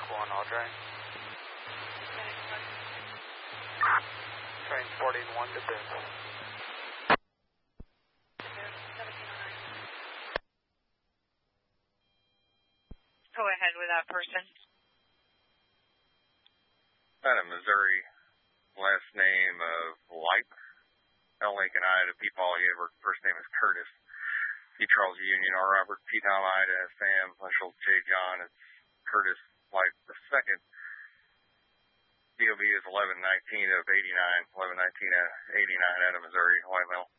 1, all train. Train 41 to Bibb. Go ahead with that person. Out of Missouri, last name of Lipe, L. Lincoln, Ida, P. Paul, Edward, first name is Curtis, P. Charles Union, R. Robert, P. Tom, Ida, Sam, initial J. John, it's Curtis Lipe the second. DOB is 1119 of 89, 1119 of 89 out of Missouri, white male.